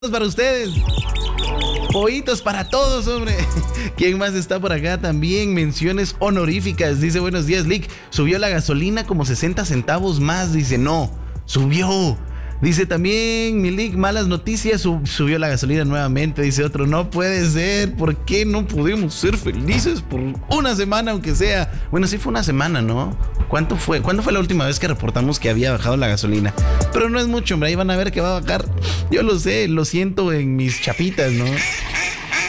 para ustedes. Pollitos para todos, hombre. ¿Quién más está por acá? También menciones honoríficas. Dice, buenos días, Lick. Subió la gasolina como 60 centavos más. Dice, no, subió. Dice también, Milik, malas noticias, subió la gasolina nuevamente. Dice otro, no puede ser, ¿por qué no podemos ser felices por una semana aunque sea? Bueno, sí fue una semana, ¿no? ¿Cuánto fue? ¿Cuándo fue la última vez que reportamos que había bajado la gasolina? Pero no es mucho, hombre, ahí van a ver que va a bajar. Yo lo sé, lo siento en mis chapitas, ¿no?